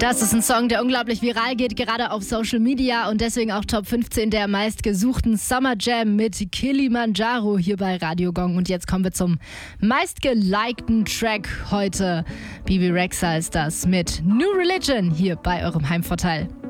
Das ist ein Song, der unglaublich viral geht, gerade auf Social Media und deswegen auch Top 15 der meistgesuchten Summer Jam mit Kilimanjaro hier bei Radio Gong. Und jetzt kommen wir zum meistgelikten Track heute. Bebe Rexha ist das mit New Religion hier bei eurem Heimvorteil.